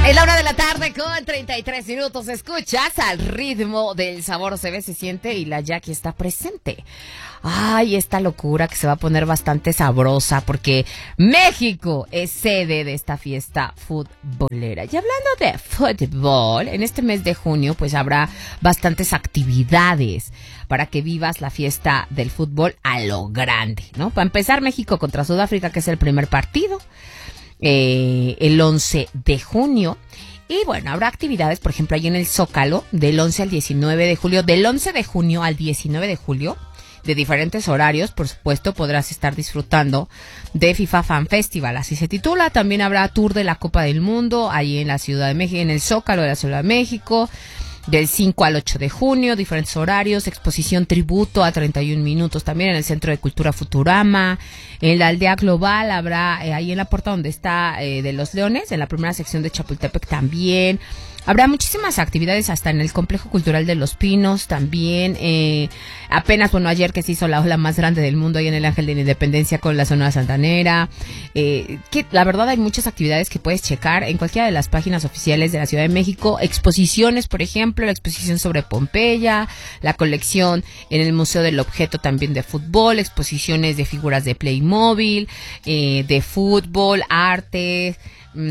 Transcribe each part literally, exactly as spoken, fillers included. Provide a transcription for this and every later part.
Es la una de la tarde con treinta y tres minutos. Escuchas al ritmo del sabor, se ve, se siente y la Jackie está presente. Ay, esta locura que se va a poner bastante sabrosa porque México es sede de esta fiesta futbolera. Y hablando de fútbol, en este mes de junio pues habrá bastantes actividades para que vivas la fiesta del fútbol a lo grande, ¿no? Para empezar, México contra Sudáfrica, que es el primer partido. Eh, el once de junio. Y bueno, habrá actividades, por ejemplo, ahí en el Zócalo, del once al diecinueve de julio, del once de junio al diecinueve de julio, de diferentes horarios. Por supuesto, podrás estar disfrutando de FIFA Fan Festival, así se titula. También habrá tour de la Copa del Mundo, ahí en la Ciudad de México, en el Zócalo de la Ciudad de México, del cinco al ocho de junio, diferentes horarios, exposición tributo a treinta y un minutos también en el Centro de Cultura Futurama. En la Aldea Global habrá, eh, ahí en la puerta donde está eh, de los Leones, en la primera sección de Chapultepec también. Habrá muchísimas actividades hasta en el Complejo Cultural de Los Pinos también. Eh, apenas, bueno, ayer que se hizo la ola más grande del mundo ahí en el Ángel de la Independencia con la Sonora Santanera. Eh, que la verdad hay muchas actividades que puedes checar en cualquiera de las páginas oficiales de la Ciudad de México. Exposiciones, por ejemplo, la exposición sobre Pompeya, la colección en el Museo del Objeto también de fútbol, exposiciones de figuras de Playmobil, eh, de fútbol, arte,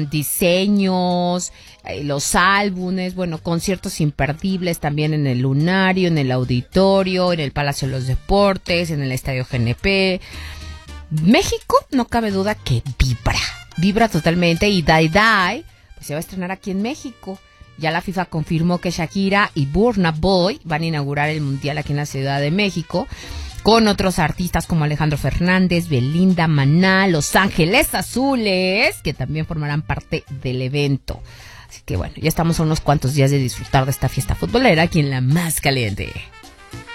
diseños, eh, los álbumes, bueno, conciertos imperdibles también en el Lunario, en el Auditorio, en el Palacio de los Deportes, en el Estadio G N P. México, no cabe duda que vibra, vibra totalmente, y Die Die pues se va a estrenar aquí en México. Ya la FIFA confirmó que Shakira y Burna Boy van a inaugurar el Mundial aquí en la Ciudad de México, con otros artistas como Alejandro Fernández, Belinda, Maná, Los Ángeles Azules, que también formarán parte del evento. Así que bueno, ya estamos a unos cuantos días de disfrutar de esta fiesta futbolera aquí en La Más Caliente.